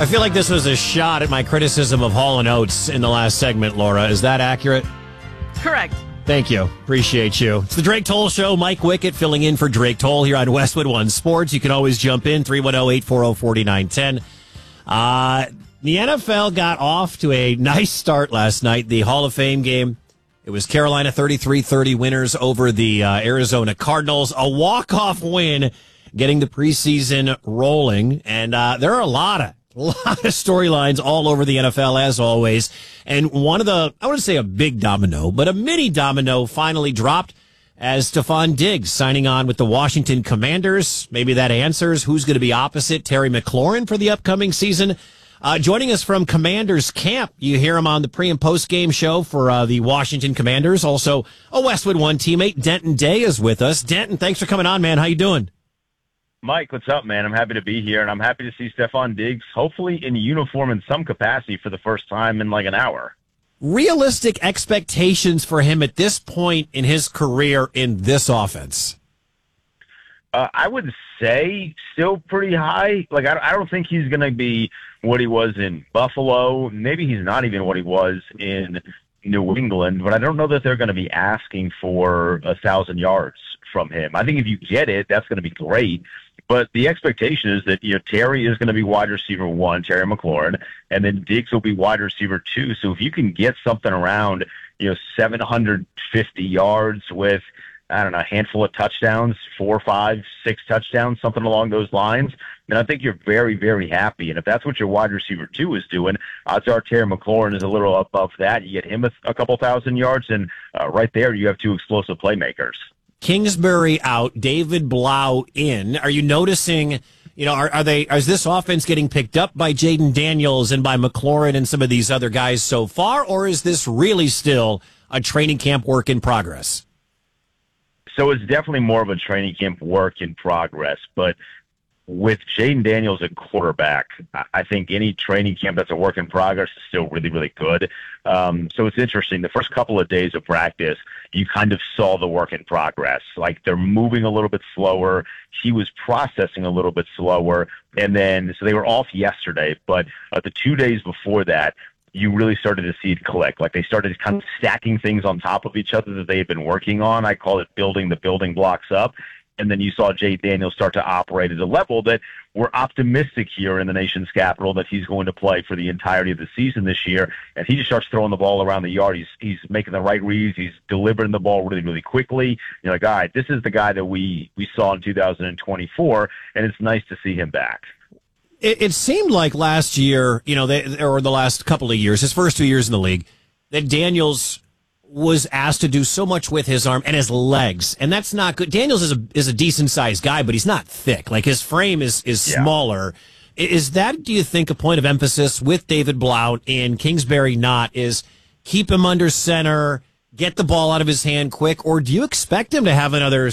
I feel like this was a shot at my criticism of Hall & Oates in the last segment, Laura. Is that accurate? Correct. Thank you. Appreciate you. It's the Drake Toll Show. Mike Wickett filling in for Drake Toll here on Westwood One Sports. You can always jump in, 310-840-4910. The NFL got off to a nice start last night, the Hall of Fame game. It was Carolina 33-30 winners over the Arizona Cardinals. A walk-off win, getting the preseason rolling. And there are a lot of storylines all over the NFL, as always. And one of the, I wouldn't say a big domino, but a mini domino finally dropped as Stefon Diggs signing on with the Washington Commanders. Maybe that answers who's going to be opposite Terry McLaurin for the upcoming season. Joining us from Commanders camp, you hear him on the pre- and post-game show for the Washington Commanders. Also, a Westwood One teammate, Denton Day, is with us. Denton, thanks for coming on, man. How you doing? Mike, what's up, man? I'm happy to be here, and I'm happy to see Stefon Diggs, hopefully in uniform in some capacity for the first time in like an hour. Realistic expectations for him at this point in his career in this offense? I would say still pretty high. Like, I don't think he's going to be what he was in Buffalo. Maybe he's not even what he was in New England, but I don't know that they're going to be asking for 1,000 yards from him. I think if you get it, that's going to be great. But the expectation is that, Terry is going to be wide receiver 1, Terry McLaurin, and then Diggs will be wide receiver 2. So if you can get something around, 750 yards with, I don't know, a handful of touchdowns, 4, 5, 6 touchdowns, something along those lines, then I think you're very, very happy. And if that's what your wide receiver 2 is doing, odds are Terry McLaurin is a little above that. You get him a couple thousand yards, and right there you have 2 explosive playmakers. Kingsbury out, David Blau in. Are you noticing, is this offense getting picked up by Jaden Daniels and by McLaurin and some of these other guys so far, or is this really still a training camp work in progress? So it's definitely more of a training camp work in progress, but with Jaden Daniels at quarterback, I think any training camp that's a work in progress is still really, really good. So it's interesting. The first couple of days of practice, you kind of saw the work in progress. Like, they're moving a little bit slower. He was processing a little bit slower. And then, so they were off yesterday, but the 2 days before that, you really started to see it click. Like, they started kind of stacking things on top of each other that they had been working on. I call it building the building blocks up. And then you saw Jay Daniels start to operate at a level that we're optimistic here in the nation's capital that he's going to play for the entirety of the season this year. And he just starts throwing the ball around the yard. He's making the right reads. He's delivering the ball really, really quickly. You're like, all right, this is the guy that we saw in 2024, and it's nice to see him back. It seemed like last year, or the last couple of years, his first 2 years in the league, that Daniels was asked to do so much with his arm and his legs, and that's not good. Daniels is a decent sized guy, but he's not thick. Like, his frame is smaller. Is that, do you think, a point of emphasis with David Blau and Kingsbury not, is keep him under center, get the ball out of his hand quick, or do you expect him to have another,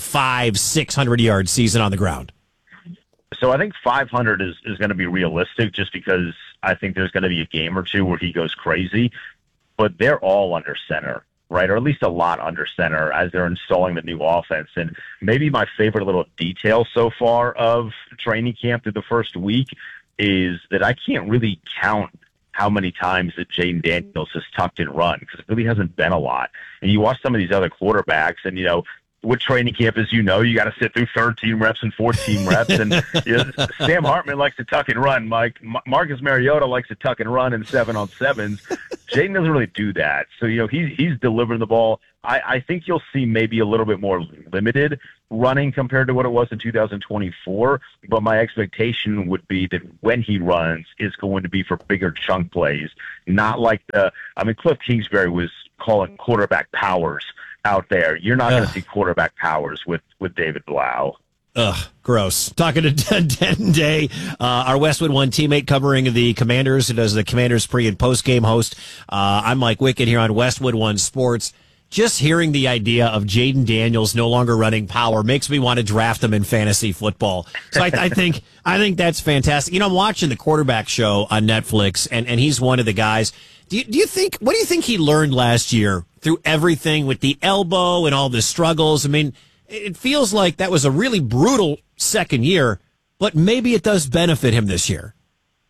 500-600 yard season on the ground? So I think 500 is going to be realistic, just because I think there's going to be a game or two where he goes crazy. But they're all under center, right? Or at least a lot under center as they're installing the new offense. And maybe my favorite little detail so far of training camp through the first week is that I can't really count how many times that Jaden Daniels has tucked and run, because it really hasn't been a lot. And you watch some of these other quarterbacks, and, with training camp, as you know, you got to sit through 13 reps and 14 reps. And Sam Hartman likes to tuck and run. Marcus Mariota likes to tuck and run in 7-on-7s. Jaden doesn't really do that. So, he's delivering the ball. I think you'll see maybe a little bit more limited running compared to what it was in 2024. But my expectation would be that when he runs, it's going to be for bigger chunk plays, not like Cliff Kingsbury was calling quarterback powers out there. You're not going to see quarterback powers with David Blau. Ugh, gross. Talking to Denton Day, our Westwood One teammate covering the Commanders, who does the Commanders pre- and post-game host. I'm Mike Wickett here on Westwood One Sports. Just hearing the idea of Jaden Daniels no longer running power makes me want to draft him in fantasy football. So I think that's fantastic. I'm watching the quarterback show on Netflix, and he's one of the guys. What do you think he learned last year through everything with the elbow and all the struggles? I mean, it feels like that was a really brutal second year, but maybe it does benefit him this year.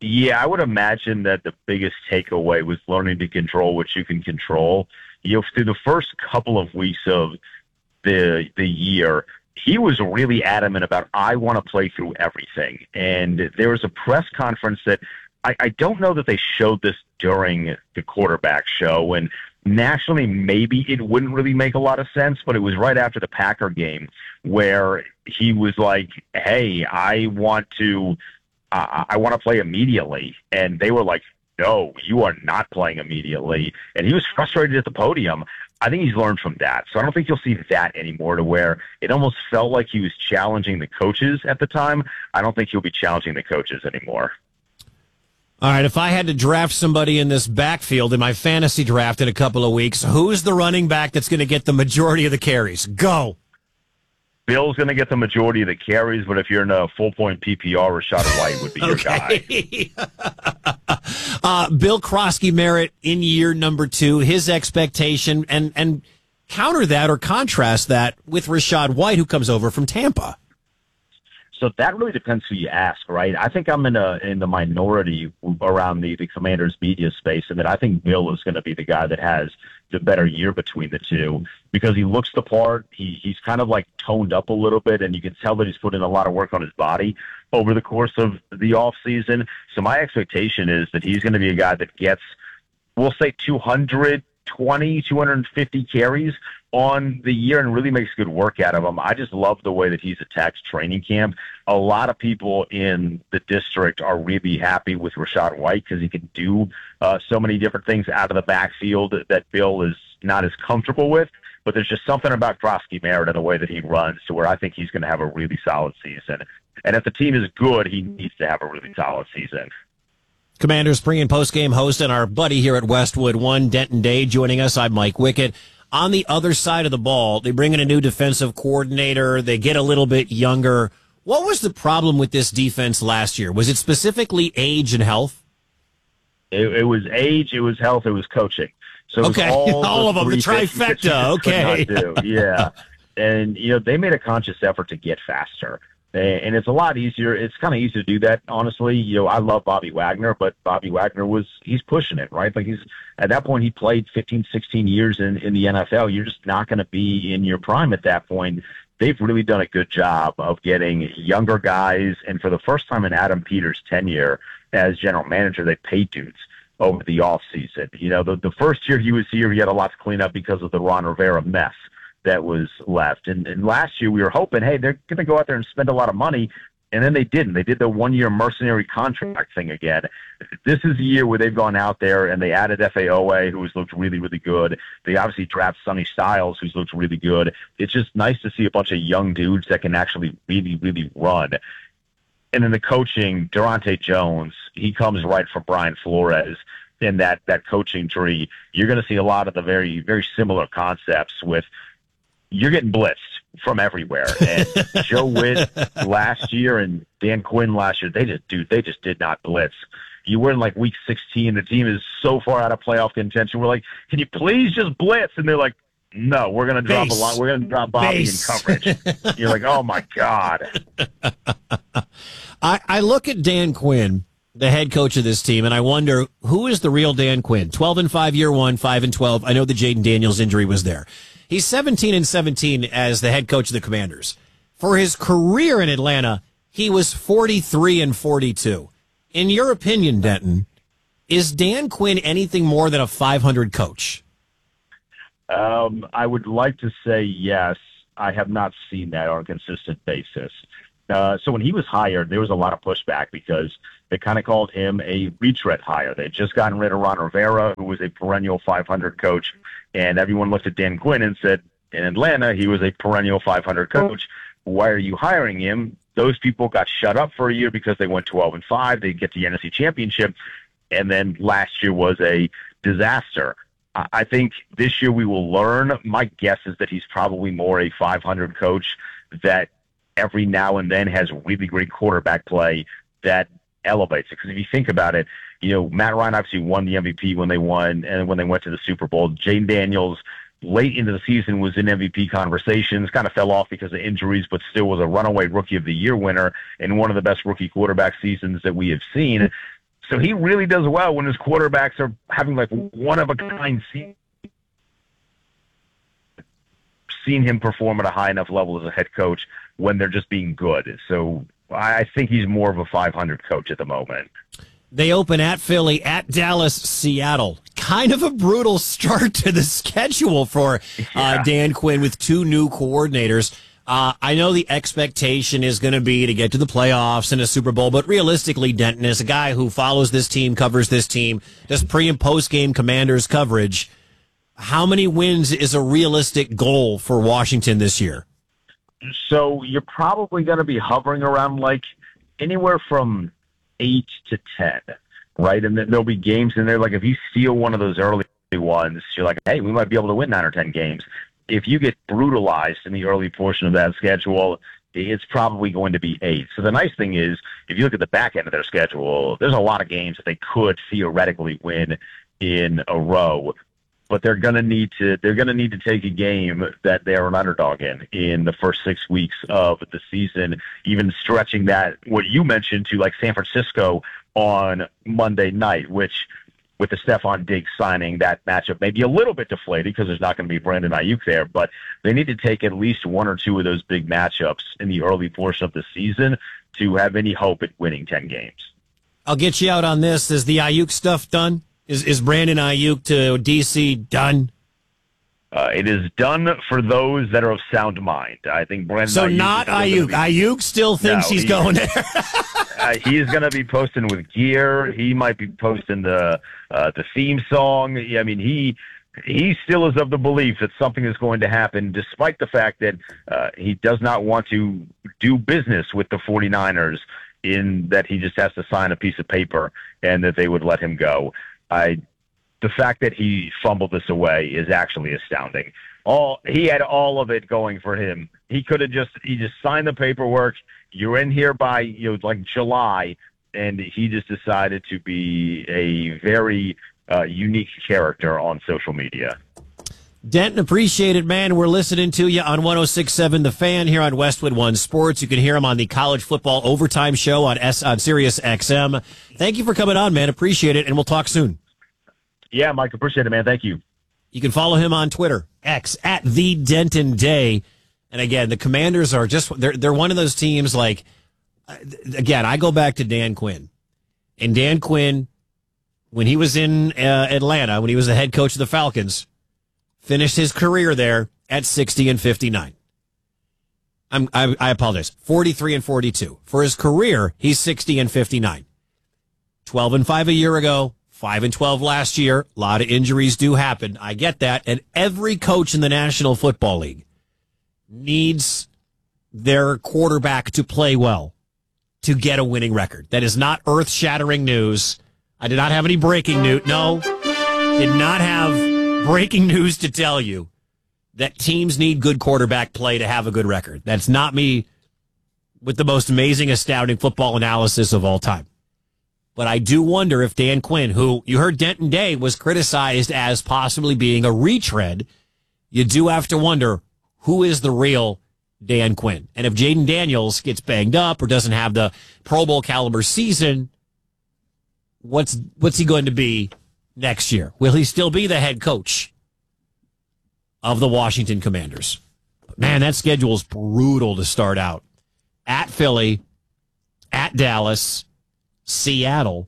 Yeah, I would imagine that the biggest takeaway was learning to control what you can control. Through the first couple of weeks of the year, he was really adamant about, I want to play through everything. And there was a press conference that I don't know that they showed this during the quarterback show. And nationally, maybe it wouldn't really make a lot of sense, but it was right after the Packer game where he was like, hey, I want to play immediately. And they were like, no, you are not playing immediately. And he was frustrated at the podium. I think he's learned from that. So I don't think you'll see that anymore, to where it almost felt like he was challenging the coaches at the time. I don't think he'll be challenging the coaches anymore. All right, if I had to draft somebody in this backfield in my fantasy draft in a couple of weeks, who's the running back that's going to get the majority of the carries? Go. Bill's going to get the majority of the carries, but if you're in a full-point PPR, Rachaad White would be your guy. Bill Krosky-Merritt in year number 2, his expectation, and counter that or contrast that with Rachaad White, who comes over from Tampa. So that really depends who you ask, right? I think I'm in the minority around the Commanders media space, and that I think Bill is going to be the guy that has the better year between the two, because he looks the part. He's kind of like toned up a little bit, and you can tell that he's put in a lot of work on his body over the course of the off season. So my expectation is that he's going to be a guy that gets, we'll say, 220, 250 carries on the year and really makes good work out of him. I just love the way that he's attacked training camp. A lot of people in the district are really happy with Rachaad White because he can do so many different things out of the backfield that Bill is not as comfortable with. But there's just something about Krosky-Merritt and the way that he runs to where I think he's going to have a really solid season. And if the team is good, he needs to have a really solid season. Commanders pre- and post-game host and our buddy here at Westwood One, Denton Day, joining us. I'm Mike Wickett. On the other side of the ball, they bring in a new defensive coordinator. They get a little bit younger. What was the problem with this defense last year? Was it specifically age and health? It was age, it was health, it was coaching. So it was okay, all of them, the trifecta. Okay. Yeah. And, they made a conscious effort to get faster. And it's a lot easier. It's kind of easy to do that, honestly. I love Bobby Wagner, but Bobby Wagner he's pushing it, right? Like at that point, he played 15, 16 years in the NFL. You're just not going to be in your prime at that point. They've really done a good job of getting younger guys. And for the first time in Adam Peters' tenure as general manager, they paid dudes over the offseason. The first year he was here, he had a lot to clean up because of the Ron Rivera mess that was left. And last year we were hoping, hey, they're going to go out there and spend a lot of money. And then they didn't. They did the 1-year mercenary contract thing again. This is the year where they've gone out there and they added Faoa, who's looked really, really good. They obviously drafted Sonny Styles, who's looked really good. It's just nice to see a bunch of young dudes that can actually really, really run. And then the coaching, Durante Jones, he comes right from Brian Flores in that coaching tree. You're going to see a lot of the very, very similar concepts with, you're getting blitzed from everywhere. And Joe Witt last year and Dan Quinn last year, they just did not blitz. You were in like week 16. The team is so far out of playoff contention. We're like, can you please just blitz? And they're like, no, we're going to drop a lot. We're going to drop Bobby in coverage. You're like, oh my God. I look at Dan Quinn, the head coach of this team, and I wonder, who is the real Dan Quinn? 12-5 year one, 5-12. I know the Jaden Daniels injury was there. He's 17-17 as the head coach of the Commanders. For his career in Atlanta, he was 43-42. In your opinion, Denton, is Dan Quinn anything more than a 500 coach? I would like to say yes. I have not seen that on a consistent basis. So when he was hired, there was a lot of pushback because they kind of called him a retread hire. They had just gotten rid of Ron Rivera, who was a perennial 500 coach, and everyone looked at Dan Quinn and said, in Atlanta, he was a perennial 500 coach. Why are you hiring him? Those people got shut up for a year because they went 12-5. They get the NFC Championship, and then last year was a disaster. I think this year we will learn. My guess is that he's probably more a 500 coach that every now and then has really great quarterback play that elevates it. Because if you think about it, Matt Ryan obviously won the MVP when they won and when they went to the Super Bowl. Jaden Daniels, late into the season, was in MVP conversations, kind of fell off because of injuries, but still was a runaway Rookie of the Year winner and one of the best rookie quarterback seasons that we have seen. So he really does well when his quarterbacks are having like one-of-a-kind season. Seen him perform at a high enough level as a head coach when they're just being good. So I think he's more of a 500 coach at the moment. They open at Philly, at Dallas, Seattle. Kind of a brutal start to the schedule for Dan Quinn with two new coordinators. I know the expectation is going to be to get to the playoffs and a Super Bowl, but realistically, Denton, is a guy who follows this team, covers this team, does pre- and post-game Commanders coverage. How many wins is a realistic goal for Washington this year? So you're probably going to be hovering around like anywhere from 8 to 10, right? And then there'll be games in there. Like if you steal one of those early ones, you're like, hey, we might be able to win 9 or 10 games. If you get brutalized in the early portion of that schedule, it's probably going to be 8. So the nice thing is, if you look at the back end of their schedule, there's a lot of games that they could theoretically win in a row. But they're going to need to take a game that they're an underdog in the first 6 weeks of the season, even stretching that, what you mentioned, to like San Francisco on Monday night, which with the Stephon Diggs signing, that matchup may be a little bit deflated because there's not going to be Brandon Ayuk there, but they need to take at least one or two of those big matchups in the early portion of the season to have any hope at winning 10 games. I'll get you out on this. Is the Ayuk stuff done? Is Brandon Ayuk to DC done? It is done for those that are of sound mind. I think Brandon. So Ayuk not Ayuk. Ayuk still thinks he's going there. He is going to be posting with gear. He might be posting the theme song. I mean, he still is of the belief that something is going to happen, despite the fact that he does not want to do business with the 49ers, in that he just has to sign a piece of paper and that they would let him go. The fact that he fumbled this away is actually astounding. He had all of it going for him. He just signed the paperwork. You're in here by like July, and he just decided to be a very unique character on social media. Denton, appreciate it, man. We're listening to you on 106.7 The Fan here on Westwood One Sports. You can hear him on the College Football Overtime Show on Sirius XM. Thank you for coming on, man. Appreciate it, and we'll talk soon. Yeah, Mike, appreciate it, man. Thank you. You can follow him on Twitter, X, at the Denton Day. And again, the Commanders are they're one of those teams like, again, I go back to Dan Quinn. And Dan Quinn, when he was in Atlanta, when he was the head coach of the Falcons, finished his career there at 60-59. I apologize. 43-42. For his career, he's 60-59. 12-5 a year ago, 5-12 last year. A lot of injuries do happen. I get that. And every coach in the National Football League needs their quarterback to play well to get a winning record. That is not earth-shattering news. I did not have any breaking news. No, did not have breaking news to tell you that teams need good quarterback play to have a good record. That's not me with the most amazing, astounding football analysis of all time. But I do wonder if Dan Quinn, who you heard Denton Day was criticized as possibly being a retread, you do have to wonder who is the real Dan Quinn. And if Jaden Daniels gets banged up or doesn't have the Pro Bowl caliber season, what's he going to be next year? Will he still be the head coach of the Washington Commanders? Man, that schedule is brutal to start out. At Philly, at Dallas, Seattle,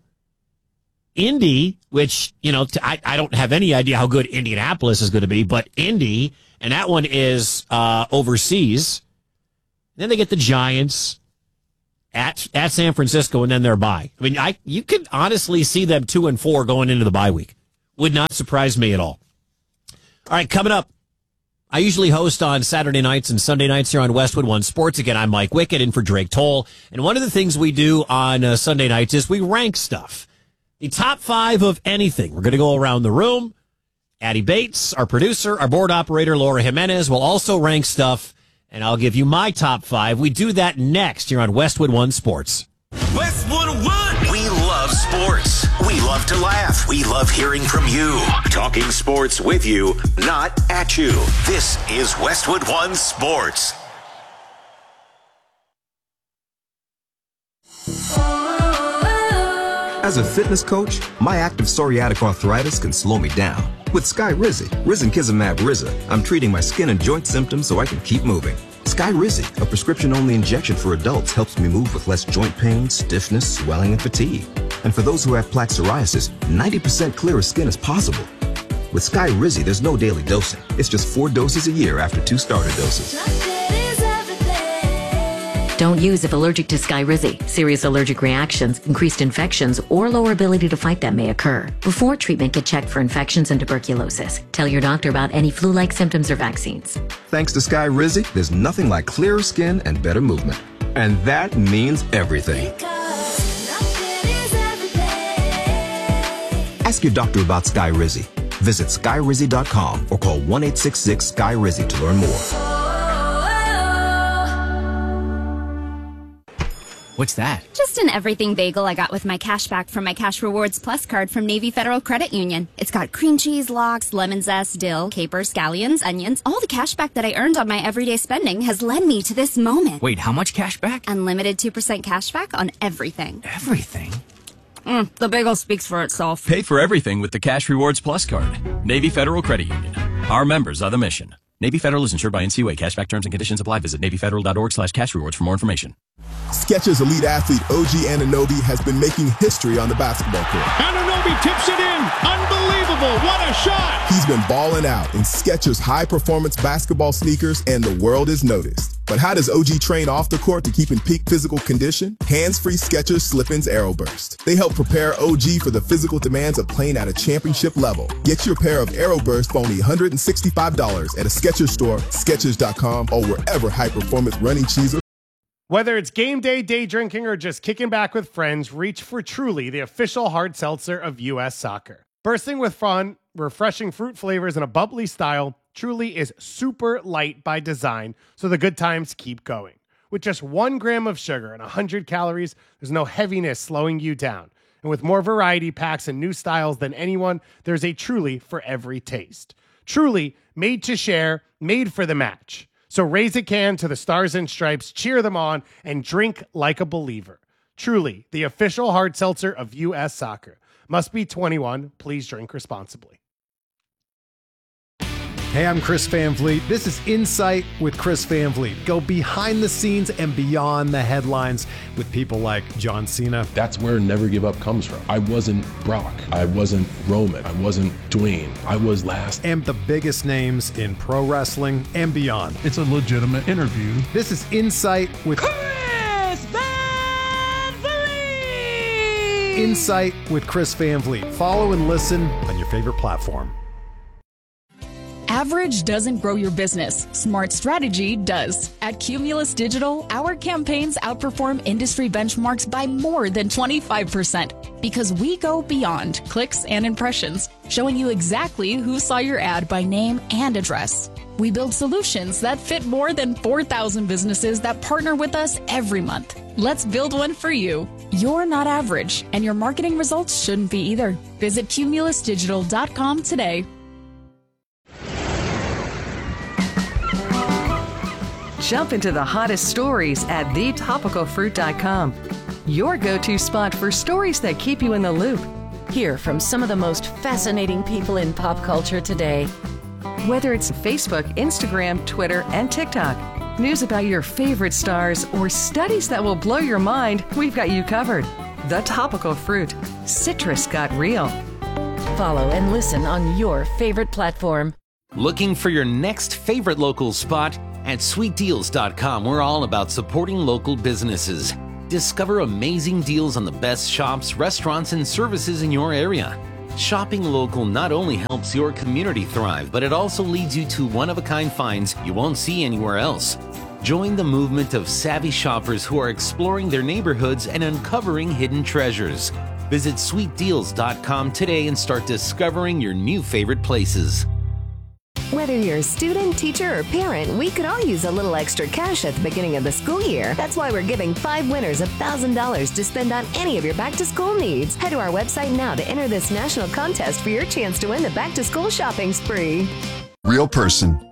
Indy, which, I don't have any idea how good Indianapolis is going to be, but Indy, and that one is overseas. Then they get the Giants at San Francisco, and then they're bye. I mean, you could honestly see them 2-4 going into the bye week. Would not surprise me at all. All right, coming up, I usually host on Saturday nights and Sunday nights here on Westwood One Sports. Again, I'm Mike Wickett in for Drake Toll. And one of the things we do on Sunday nights is we rank stuff. The top 5 of anything. We're going to go around the room. Addie Bates, our producer, our board operator, Laura Jimenez, will also rank stuff. And I'll give you my top 5. We do that next here on Westwood One Sports. Westwood One! We love sports. We love to laugh. We love hearing from you. Talking sports with you, not at you. This is Westwood One Sports. As a fitness coach, my active psoriatic arthritis can slow me down. With Skyrizi, risankizumab Riza, I'm treating my skin and joint symptoms so I can keep moving. Skyrizi, a prescription-only injection for adults, helps me move with less joint pain, stiffness, swelling, and fatigue. And for those who have plaque psoriasis, 90% clearer skin is possible. With Skyrizi, there's no daily dosing. It's just 4 doses a year after 2 starter doses. Don't use if allergic to Skyrizi. Serious allergic reactions, increased infections, or lower ability to fight them may occur. Before treatment, get checked for infections and tuberculosis. Tell your doctor about any flu-like symptoms or vaccines. Thanks to Skyrizi, there's nothing like clearer skin and better movement. And that means everything. Ask your doctor about Skyrizi. Visit Skyrizi.com or call 1-866-SKY-RIZI to learn more. What's that? Just an everything bagel I got with my cash back from my Cash Rewards Plus card from Navy Federal Credit Union. It's got cream cheese, lox, lemon zest, dill, capers, scallions, onions. All the cash back that I earned on my everyday spending has led me to this moment. Wait, how much cash back? Unlimited 2% cash back on everything. Everything? The bagel speaks for itself. Pay for everything with the Cash Rewards Plus card. Navy Federal Credit Union. Our members are the mission. Navy Federal is insured by NCUA. Cashback terms and conditions apply. Visit NavyFederal.org/cashrewards for more information. Skechers elite athlete OG Anunoby has been making history on the basketball court. Anunoby tips it in. Unbelievable. What a shot. He's been balling out in Skechers high-performance basketball sneakers, and the world is noticed. But how does OG train off the court to keep in peak physical condition? Hands-free Skechers Slip-ins Aeroburst. They help prepare OG for the physical demands of playing at a championship level. Get your pair of Aeroburst for only $165 at a Skechers store, Skechers.com, or wherever high-performance running shoes are. Whether it's game day, day drinking, or just kicking back with friends, reach for Truly, the official hard seltzer of U.S. Soccer. Bursting with fun, refreshing fruit flavors, and a bubbly style, Truly is super light by design, so the good times keep going. With just 1 gram of sugar and 100 calories, there's no heaviness slowing you down. And with more variety packs and new styles than anyone, there's a Truly for every taste. Truly, made to share, made for the match. So raise a can to the Stars and Stripes, cheer them on, and drink like a believer. Truly, the official hard seltzer of U.S. Soccer. Must be 21. Please drink responsibly. Hey, I'm Chris Van Vliet. This is Insight with Chris Van Vliet. Go behind the scenes and beyond the headlines with people like John Cena. That's where Never Give Up comes from. I wasn't Brock. I wasn't Roman. I wasn't Dwayne. I was last. And the biggest names in pro wrestling and beyond. It's a legitimate interview. This is Insight with Chris Van Vliet. Insight with Chris Van Vliet. Follow and listen on your favorite platform. Average doesn't grow your business. Smart strategy does. At Cumulus Digital, our campaigns outperform industry benchmarks by more than 25% because we go beyond clicks and impressions, showing you exactly who saw your ad by name and address. We build solutions that fit more than 4,000 businesses that partner with us every month. Let's build one for you. You're not average, and your marketing results shouldn't be either. Visit cumulusdigital.com today. Jump into the hottest stories at thetopicalfruit.com. Your go-to spot for stories that keep you in the loop. Hear from some of the most fascinating people in pop culture today. Whether it's Facebook, Instagram, Twitter, and TikTok, news about your favorite stars, or studies that will blow your mind, we've got you covered. The Topical Fruit. Citrus got real. Follow and listen on your favorite platform. Looking for your next favorite local spot? At sweetdeals.com, we're all about supporting local businesses. Discover amazing deals on the best shops, restaurants, and services in your area. Shopping local not only helps your community thrive, but it also leads you to one-of-a-kind finds you won't see anywhere else. Join the movement of savvy shoppers who are exploring their neighborhoods and uncovering hidden treasures. Visit sweetdeals.com today and start discovering your new favorite places. Whether you're a student, teacher, or parent, we could all use a little extra cash at the beginning of the school year. That's why we're giving 5 winners $1,000 to spend on any of your back-to-school needs. Head to our website now to enter this national contest for your chance to win the back-to-school shopping spree. Real person,